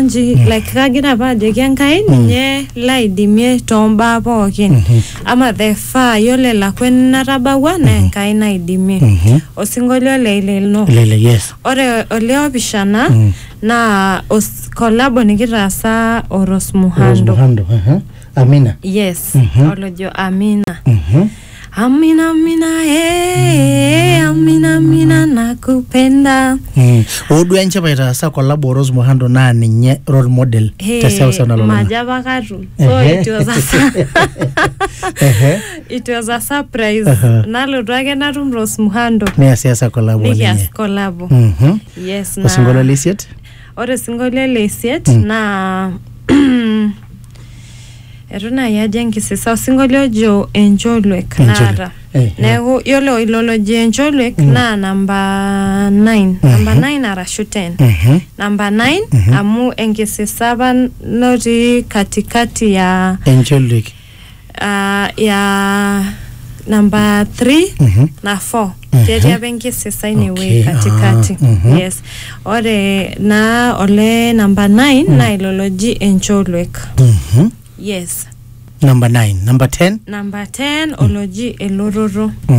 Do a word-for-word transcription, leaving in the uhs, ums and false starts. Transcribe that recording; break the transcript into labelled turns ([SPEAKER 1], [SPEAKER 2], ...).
[SPEAKER 1] nji like kagira ba de Enkai ninye laidimie tomba pookin ama the fa yole la kwenna rabawa na Enkai naidimie osingolio leile no
[SPEAKER 2] Leile, yes.
[SPEAKER 1] Ore oleo bishana na os collabo nikitasa Oros Muhando.
[SPEAKER 2] Oros Muhando, uh-huh. Amina.
[SPEAKER 1] Yes,
[SPEAKER 2] Mhm.
[SPEAKER 1] olojo Amina.
[SPEAKER 2] Mhm.
[SPEAKER 1] Amina Amina eh Amina Amina nakupenda.
[SPEAKER 2] Mm. Odu enche baita sa collabo Oros Muhando na ninye role model tesa usana lolo.
[SPEAKER 1] Majaba katu. So it was a it was a surprise. Nalo drage na rum Oros Muhando.
[SPEAKER 2] Ni asiasa collabo ninye.
[SPEAKER 1] Ni as collabo.
[SPEAKER 2] Mhm.
[SPEAKER 1] Yes na.
[SPEAKER 2] Osingolo lisiet?
[SPEAKER 1] Ore singolo lisiet na Eruna ya jengi sisa singolio jo Enjolwek nara. Nego yolo ilolo je Enjolwek na number nine. Number nine ara shuten. Number nine amu engisi saba noti katikati ya
[SPEAKER 2] Enjolwek.
[SPEAKER 1] Uh, ya number three na four. Tete ya bengi sisa anyway katikati. Yes. Ore na ole number nine na ilolo je Enjolwek.
[SPEAKER 2] Mhm.
[SPEAKER 1] Yes.
[SPEAKER 2] Number nine. Number ten?
[SPEAKER 1] Number ten, Oloji Elororo.